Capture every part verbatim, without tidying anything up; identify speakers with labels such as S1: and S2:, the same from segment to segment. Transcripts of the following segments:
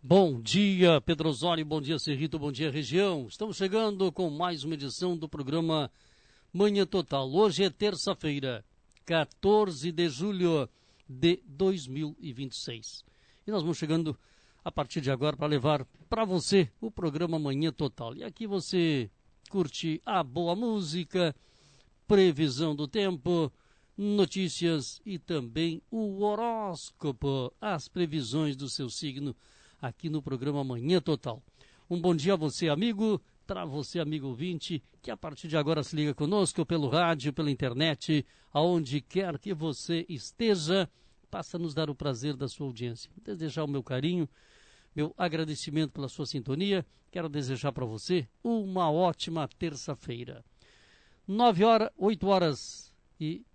S1: Bom dia, Pedro Osório, bom dia, Cerrito, bom dia, região. Estamos chegando com mais uma edição do programa Manhã Total. Hoje é terça-feira, quatorze de julho de dois mil e vinte e seis. E nós vamos chegando a partir de agora para levar para você o programa Manhã Total. E aqui você curte a boa música, previsão do tempo, notícias e também o horóscopo, as previsões do seu signo, aqui no programa Manhã Total. Um bom dia a você, amigo, para você, amigo ouvinte, que a partir de agora se liga conosco pelo rádio, pela internet, aonde quer que você esteja, passa a nos dar o prazer da sua audiência. Desejar o meu carinho, meu agradecimento pela sua sintonia. Quero desejar para você uma ótima terça-feira. Nove horas, oito horas e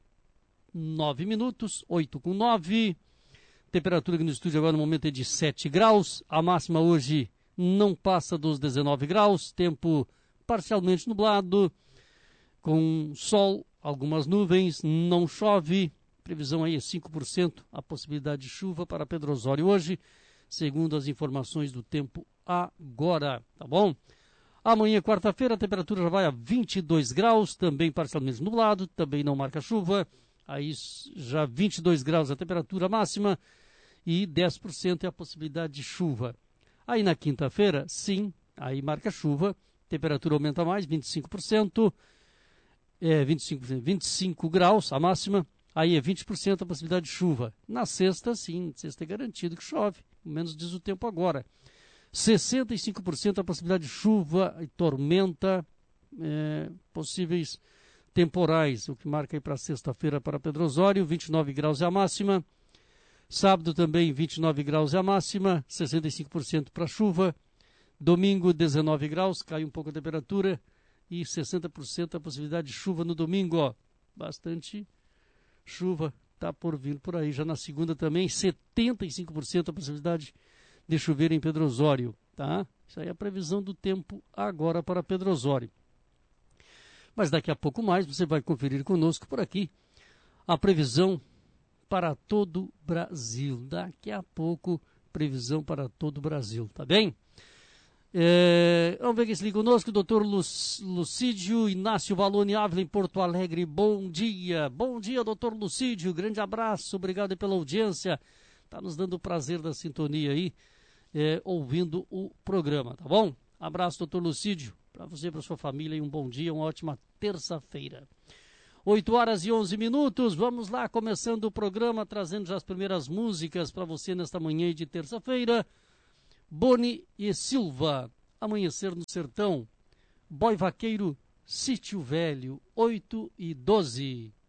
S1: nove minutos, oito com nove. Temperatura aqui no estúdio agora no momento é de sete graus. A máxima hoje não passa dos dezenove graus. Tempo parcialmente nublado, com sol, algumas nuvens, não chove. Previsão aí é cinco por cento a possibilidade de chuva para Pedro Osório hoje, segundo as informações do tempo agora, tá bom? Amanhã, quarta-feira, a temperatura já vai a vinte e dois graus, também parcialmente nublado, também não marca chuva. Aí já vinte e dois graus a temperatura máxima e dez por cento é a possibilidade de chuva. Aí na quinta-feira, sim, aí marca chuva, temperatura aumenta mais, vinte e cinco por cento, é, vinte e cinco por cento, vinte e cinco graus a máxima, aí é vinte por cento a possibilidade de chuva. Na sexta, sim, sexta é garantido que chove, menos diz o tempo agora. sessenta e cinco por cento a possibilidade de chuva e tormenta, é, possíveis temporais, o que marca aí para sexta-feira para Pedro Osório, vinte e nove graus é a máxima. Sábado também vinte e nove graus é a máxima, sessenta e cinco por cento para chuva. Domingo dezenove graus, cai um pouco a temperatura e sessenta por cento a possibilidade de chuva no domingo, ó. Bastante chuva tá por vir por aí. Já na segunda também setenta e cinco por cento a possibilidade de chover em Pedro Osório, tá? Isso aí é a previsão do tempo agora para Pedro Osório. Mas daqui a pouco mais você vai conferir conosco por aqui a previsão para todo o Brasil. Daqui a pouco, previsão para todo o Brasil, tá bem? É, vamos ver quem se liga conosco, doutor Lucídio Inácio Valone Ávila, em Porto Alegre. Bom dia, bom dia, doutor Lucídio, grande abraço, obrigado pela audiência, tá nos dando o prazer da sintonia aí, é, ouvindo o programa, tá bom? Abraço, doutor Lucídio, para você e para sua família, e um bom dia, uma ótima terça-feira. oito horas e onze minutos, vamos lá, começando o programa, trazendo já as primeiras músicas para você nesta manhã de terça-feira. Boni e Silva, Amanhecer no Sertão. Boi Vaqueiro, Sítio Velho, oito e doze.